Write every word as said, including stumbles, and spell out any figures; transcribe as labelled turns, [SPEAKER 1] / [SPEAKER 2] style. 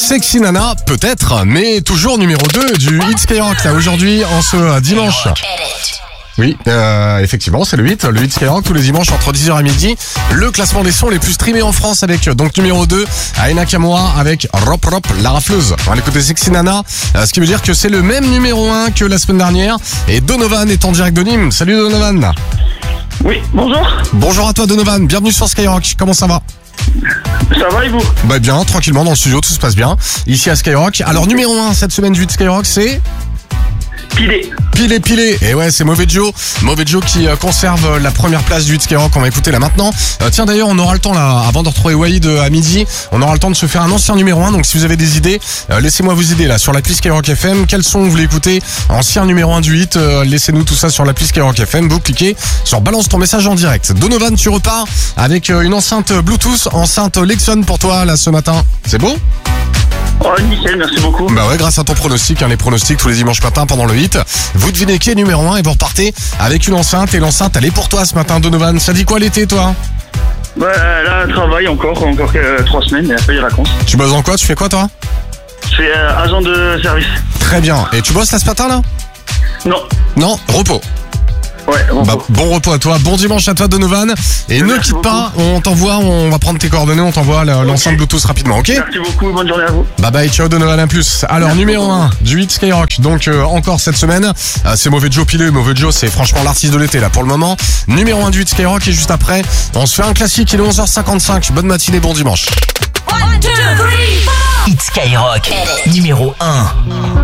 [SPEAKER 1] Sexy Nana, peut-être, mais toujours numéro deux du Hit Skyrock, là, aujourd'hui, en ce dimanche. Oui, euh, effectivement, c'est le huit, le Hit Skyrock, tous les dimanches entre dix heures et midi. Le classement des sons les plus streamés en France avec, donc, numéro deux, Aya Nakamura avec Rop Rop, la rafleuse. On va écouter Sexy Nana, euh, ce qui veut dire que c'est le même numéro un que la semaine dernière. Et Donovan est en direct de Nîmes. Salut Donovan.
[SPEAKER 2] Oui, bonjour.
[SPEAKER 1] Bonjour à toi Donovan, bienvenue sur Skyrock, comment ça va?
[SPEAKER 2] Ça va et vous?
[SPEAKER 1] Bah bien, tranquillement dans le studio, tout se passe bien. Ici à Skyrock. Alors numéro un cette semaine du Hit Skyrock, c'est...
[SPEAKER 2] Pilé.
[SPEAKER 1] Pilé, pilé. Et ouais, c'est Mauvais Joe. Mauvais Joe qui euh, conserve euh, la première place du Hit Skyrock. On va écouter là maintenant. Euh, tiens, d'ailleurs, on aura le temps là, avant de retrouver Wahid euh, à midi, on aura le temps de se faire un ancien numéro un. Donc si vous avez des idées, euh, laissez-moi vous aider là sur l'appli Skyrock F M. Quels sons vous voulez écouter? Ancien numéro un du hit, euh, laissez-nous tout ça sur l'appli Skyrock F M. Vous cliquez sur balance ton message en direct. Donovan, tu repars avec euh, une enceinte Bluetooth, enceinte Lexon pour toi là ce matin. C'est beau?
[SPEAKER 2] Oh, nickel, merci beaucoup.
[SPEAKER 1] Bah ouais, grâce à ton pronostic, hein, les pronostics tous les dimanches matins pendant le hit. Vous devinez qui est numéro un et vous repartez avec une enceinte. Et l'enceinte, elle est pour toi ce matin, Donovan. Ça dit quoi l'été, toi?
[SPEAKER 2] Bah là, travail encore, encore euh, trois semaines et après les vacances.
[SPEAKER 1] Tu bosses dans quoi? Tu fais quoi, toi?
[SPEAKER 2] Je suis euh, agent de service.
[SPEAKER 1] Très bien. Et tu bosses là ce matin, là?
[SPEAKER 2] Non.
[SPEAKER 1] Non, repos.
[SPEAKER 2] Ouais, bon.
[SPEAKER 1] Bah, bon repos à toi, bon dimanche à toi Donovan. Et ne
[SPEAKER 2] Merci
[SPEAKER 1] quitte pas,
[SPEAKER 2] beaucoup.
[SPEAKER 1] on t'envoie, on va prendre tes coordonnées, on t'envoie la- l'enceinte Bluetooth rapidement, ok?
[SPEAKER 2] Merci beaucoup, bonne journée à vous.
[SPEAKER 1] Bye bye, ciao Donovan, à plus. Alors
[SPEAKER 2] Merci
[SPEAKER 1] numéro
[SPEAKER 2] beaucoup.
[SPEAKER 1] un du Hit Skyrock, donc euh, encore cette semaine, euh, c'est Mauvais Joe Pilé. Mauvais Joe, c'est franchement l'artiste de l'été là pour le moment. Numéro un du Hit Skyrock, et juste après, on se fait un classique, il est onze heures cinquante-cinq. Bonne matinée, bon dimanche.
[SPEAKER 3] Hit Skyrock, numéro un.